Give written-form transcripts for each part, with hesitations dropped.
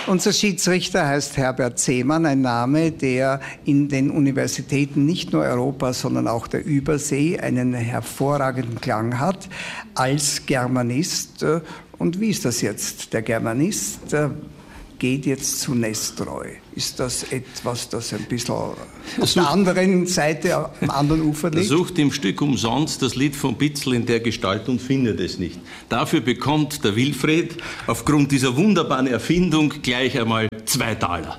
Unser Schiedsrichter heißt Herbert Seemann, ein Name, der in den Universitäten nicht nur Europas, sondern auch der Übersee einen hervorragenden Klang hat als Germanist. Und wie ist das jetzt? Der Germanist geht jetzt zu Nestroy. Ist das etwas, das ein bisschen auf der anderen Seite, am anderen Ufer liegt? Er sucht im Stück umsonst das Lied von Bitzl in der Gestalt und findet es nicht. Dafür bekommt der Wilfried aufgrund dieser wunderbaren Erfindung gleich einmal 2 Taler.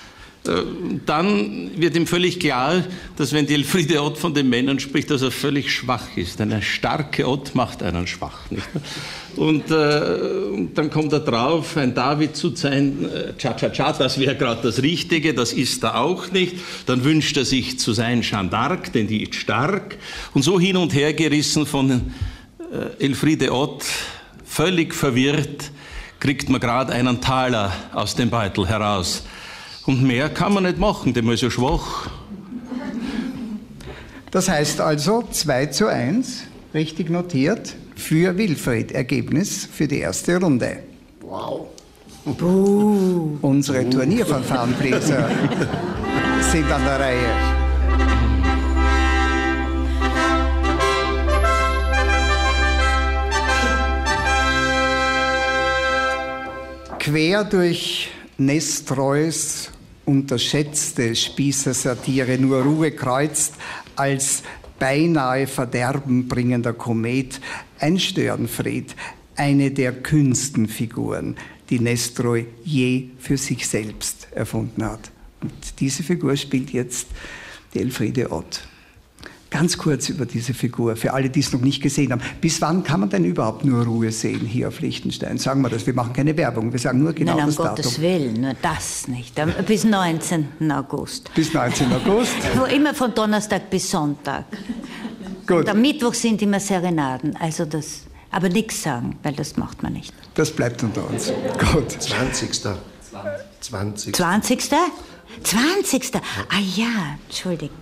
Dann wird ihm völlig klar, dass wenn die Elfriede Ott von den Männern spricht, dass er völlig schwach ist. Eine starke Ott macht einen schwach. Nicht? Und dann kommt er drauf, ein David zu sein, Cha-Cha-Cha, das wäre gerade das Richtige, das ist er auch nicht. Dann wünscht er sich zu sein Jeanne d'Arc, denn die ist stark. Und so hin und her gerissen von Elfriede Ott, völlig verwirrt, kriegt man gerade einen Taler aus dem Beutel heraus. Und mehr kann man nicht machen, dem ist ja schwach. Das heißt also 2:1, richtig notiert, für Wilfried. Ergebnis für die erste Runde. Wow. Unsere Turnierfanfarenbläser sind an der Reihe. Quer durch Nestroys unterschätzte Spießersatire Nur Ruhe kreuzt als beinahe verderbenbringender Komet ein Störenfried, eine der kühnsten Figuren, die Nestroy je für sich selbst erfunden hat. Und diese Figur spielt jetzt die Elfriede Ott. Ganz kurz über diese Figur, für alle, die es noch nicht gesehen haben. Bis wann kann man denn überhaupt Nur Ruhe sehen hier auf Liechtenstein? Sagen wir das, wir machen keine Werbung, wir sagen nur genau das Datum. Nein, um Gottes Willen, nur das nicht. Bis 19. August. Bis 19. August? Nur immer von Donnerstag bis Sonntag. Gut. Und am Mittwoch sind immer Serenaden, also das, aber nichts sagen, weil das macht man nicht. Das bleibt unter uns. Gut. 20. 20. 20. Ah ja, Entschuldigung.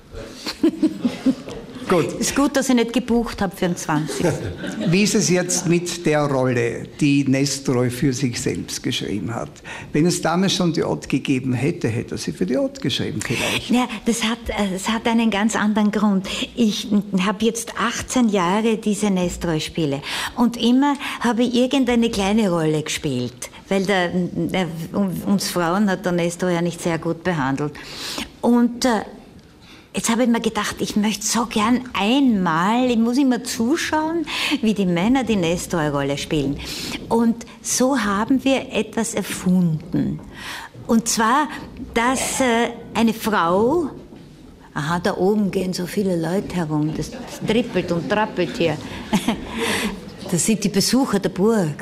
Gut. Ist gut, dass ich nicht gebucht habe für den 20. Wie ist es jetzt mit der Rolle, die Nestroy für sich selbst geschrieben hat? Wenn es damals schon die Ott gegeben hätte, hätte er sie für die Ott geschrieben vielleicht. Ja, das hat einen ganz anderen Grund. Ich habe jetzt 18 Jahre diese Nestroy-Spiele und immer habe ich irgendeine kleine Rolle gespielt, weil uns Frauen hat der Nestroy ja nicht sehr gut behandelt. Und jetzt habe ich mir gedacht, ich möchte so gern einmal, ich muss immer zuschauen, wie die Männer die Nestroy-Rolle spielen. Und so haben wir etwas erfunden. Und zwar, dass eine Frau, aha, da oben gehen so viele Leute herum, das trippelt und trappelt hier. Das sind die Besucher der Burg.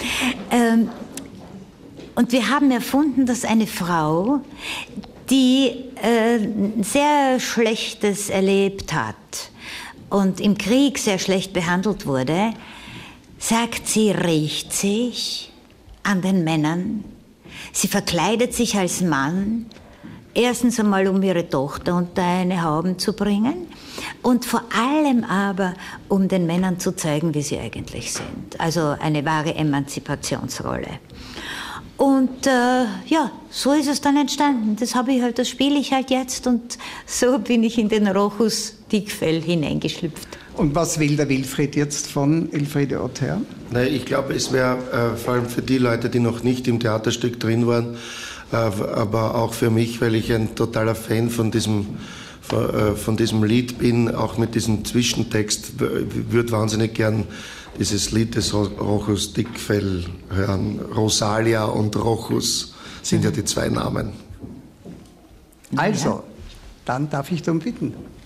Und wir haben erfunden, dass eine Frau, die sehr Schlechtes erlebt hat und im Krieg sehr schlecht behandelt wurde, sagt, sie rächt sich an den Männern. Sie verkleidet sich als Mann, erstens einmal, um ihre Tochter unter eine Haube zu bringen und vor allem aber, um den Männern zu zeigen, wie sie eigentlich sind. Also eine wahre Emanzipationsrolle. Und ja, so ist es dann entstanden. Das spiele ich halt jetzt und so bin ich in den Rochus Dickfell hineingeschlüpft. Und was will der Wilfried jetzt von Elfriede Ott her? Ich glaube, es wäre vor allem für die Leute, die noch nicht im Theaterstück drin waren, aber auch für mich, weil ich ein totaler Fan von diesem Lied bin, auch mit diesem Zwischentext, würde wahnsinnig gern dieses Lied des Rochus Dickfell hören. Rosalia und Rochus sind ja die 2 Namen. Also, dann darf ich darum bitten.